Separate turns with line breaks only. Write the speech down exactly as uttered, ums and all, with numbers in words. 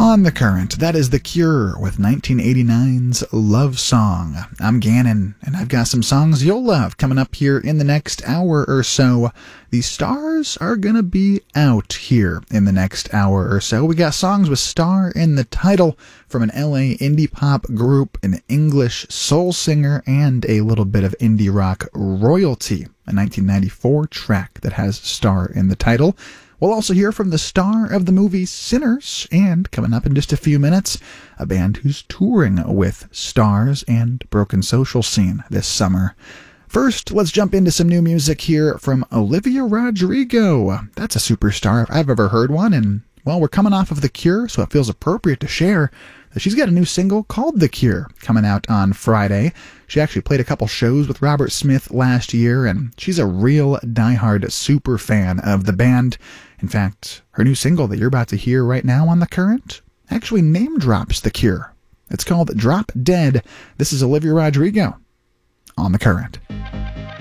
On the Current, that is The Cure with nineteen eighty-nine's Love Song. I'm Gannon, and I've got some songs you'll love coming up here in the next hour or so. The stars are gonna be out here in the next hour or so. We got songs with star in the title from an L A indie pop group, an English soul singer, and a little bit of indie rock royalty. A nineteen ninety-four track that has star in the title. We'll also hear from the star of the movie Sinners, and coming up in just a few minutes, a band who's touring with Stars and Broken Social Scene this summer. First, let's jump into some new music here from Olivia Rodrigo. That's a superstar if I've ever heard one, and, well, we're coming off of The Cure, so it feels appropriate to share that she's got a new single called The Cure coming out on Friday. She actually played a couple shows with Robert Smith last year, and she's a real diehard super fan of the band. In fact, her new single that you're about to hear right now on The Current actually name drops The Cure. It's called Drop Dead. This is Olivia Rodrigo on The Current.